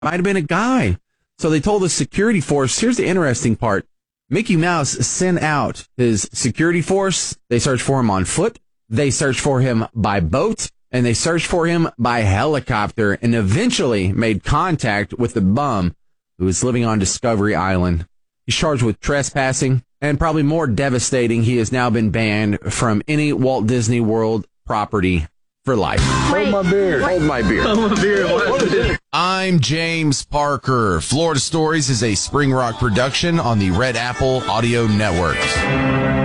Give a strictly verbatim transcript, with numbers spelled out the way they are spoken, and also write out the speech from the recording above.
might have been a guy. So they told the security force, here's the interesting part. Mickey Mouse sent out his security force. They searched for him on foot. They searched for him by boat. And they searched for him by helicopter and eventually made contact with the bum who was living on Discovery Island. He's charged with trespassing, and probably more devastating, he has now been banned from any Walt Disney World property for life. Wait, Hold my beer. Hold my beer. Hold my beer. What is it? I'm James Parker. Florida Stories is a Spring Rock production on the Red Apple Audio Network.